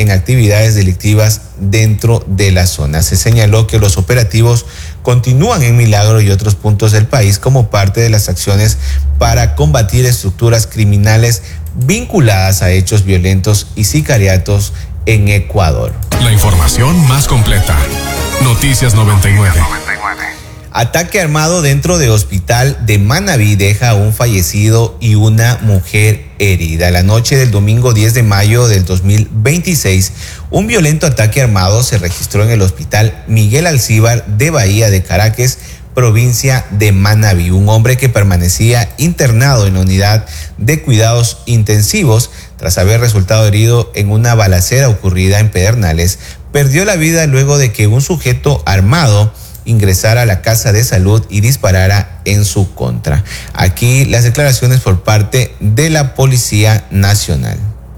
en actividades delictivas dentro de la zona. Se señaló que los operativos continúan en Milagro y otros puntos del país como parte de las acciones para combatir estructuras criminales vinculadas a hechos violentos y sicariatos en Ecuador. La información más completa. Noticias 99. Ataque armado dentro de hospital de Manabí deja a un fallecido y una mujer herida. La noche del domingo 10 de mayo del 2026, un violento ataque armado se registró en el hospital Miguel Alcíbar de Bahía de Caracas, provincia de Manabí. Un hombre que permanecía internado en la unidad de cuidados intensivos tras haber resultado herido en una balacera ocurrida en Pedernales, perdió la vida luego de que un sujeto armado ingresara a la casa de salud y disparara en su contra. Aquí las declaraciones por parte de la Policía Nacional.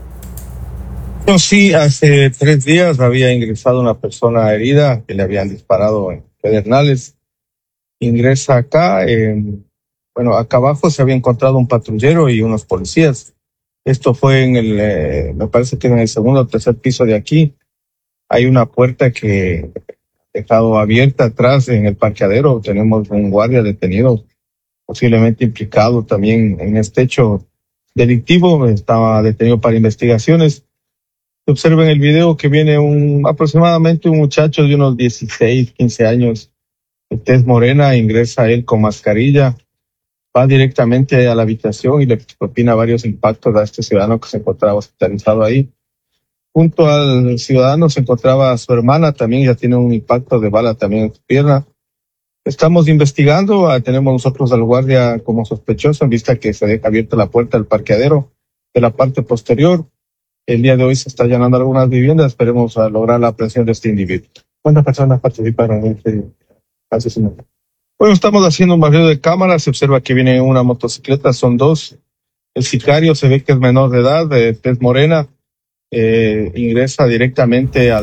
Sí, hace 3 días había ingresado una persona herida que le habían disparado en Pedernales. Ingresa acá, acá abajo se había encontrado un patrullero y unos policías. Esto fue me parece que en el segundo o tercer piso de aquí. Hay una puerta que dejado abierta atrás en el parqueadero. Tenemos un guardia detenido, posiblemente implicado también en este hecho delictivo. Estaba detenido para investigaciones. Se observa en el video que viene aproximadamente un muchacho de unos 16, 15 años, de tez morena, ingresa él con mascarilla, va directamente a la habitación y le propina varios impactos a este ciudadano que se encontraba hospitalizado ahí. Junto al ciudadano se encontraba su hermana, también ya tiene un impacto de bala también en su pierna. Estamos investigando, tenemos nosotros al guardia como sospechoso en vista que se deja abierta la puerta del parqueadero de la parte posterior. El día de hoy se está allanando algunas viviendas, esperemos lograr la aprehensión de este individuo. ¿Cuántas personas participaron en este asesinato? Bueno, estamos haciendo un barrido de cámaras, se observa que viene una motocicleta, son 2. El sicario se ve que es menor de edad, de tez morena. Ingresa directamente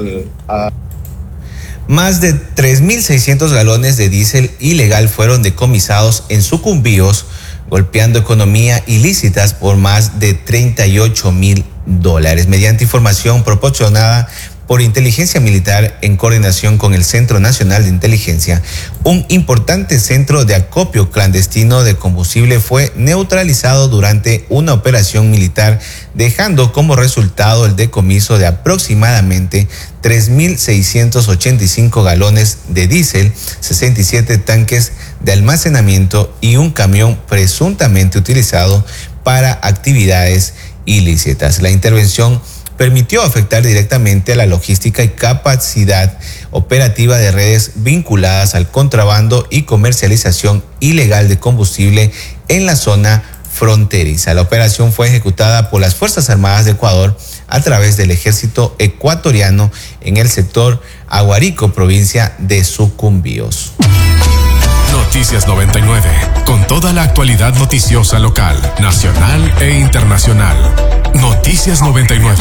Más de 3.600 galones de diésel ilegal fueron decomisados en Sucumbíos, golpeando economía ilícitas por más de $38.000. Mediante información proporcionada por Inteligencia Militar en coordinación con el Centro Nacional de Inteligencia, un importante centro de acopio clandestino de combustible fue neutralizado durante una operación militar, dejando como resultado el decomiso de aproximadamente 3.685 galones de diésel, 67 tanques de almacenamiento y un camión presuntamente utilizado para actividades ilícitas. La intervención permitió afectar directamente a la logística y capacidad operativa de redes vinculadas al contrabando y comercialización ilegal de combustible en la zona fronteriza. La operación fue ejecutada por las Fuerzas Armadas de Ecuador a través del Ejército Ecuatoriano en el sector Aguarico, provincia de Sucumbíos. Noticias 99, con toda la actualidad noticiosa local, nacional e internacional. Noticias 99.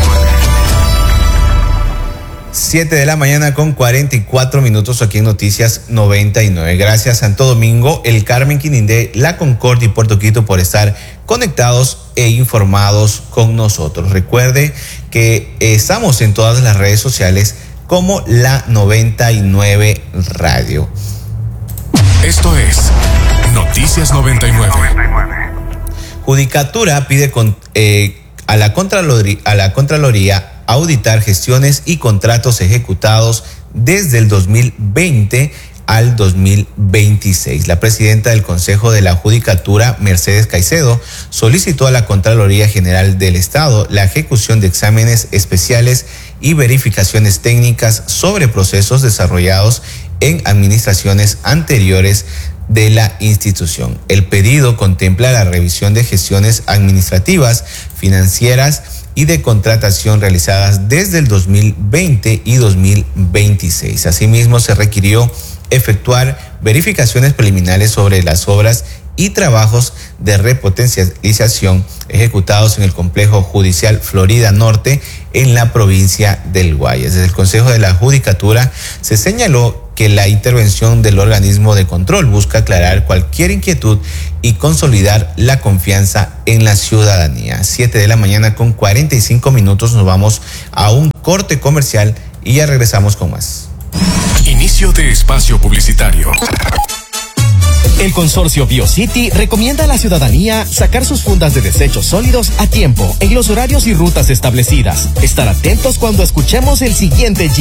7 de la mañana con 44 minutos aquí en Noticias 99. Gracias Santo Domingo, El Carmen, Quinindé, La Concordia y Puerto Quito por estar conectados e informados con nosotros. Recuerde que estamos en todas las redes sociales como La 99 Radio. Esto es Noticias 99. Judicatura pide a la Contraloría auditar gestiones y contratos ejecutados desde el 2020 al 2026. La presidenta del Consejo de la Judicatura, Mercedes Caicedo, solicitó a la Contraloría General del Estado la ejecución de exámenes especiales y verificaciones técnicas sobre procesos desarrollados en administraciones anteriores de la institución. El pedido contempla la revisión de gestiones administrativas, financieras y de contratación realizadas desde el 2020 y 2026. Asimismo, se requirió efectuar verificaciones preliminares sobre las obras y trabajos de repotencialización ejecutados en el complejo judicial Florida Norte en la provincia del Guayas. Desde el Consejo de la Judicatura se señaló que la intervención del organismo de control busca aclarar cualquier inquietud y consolidar la confianza en la ciudadanía. 7 de la mañana con 45 minutos, nos vamos a un corte comercial y ya regresamos con más. Inicio de espacio publicitario. El consorcio BioCity recomienda a la ciudadanía sacar sus fundas de desechos sólidos a tiempo, en los horarios y rutas establecidas. Estar atentos cuando escuchemos el siguiente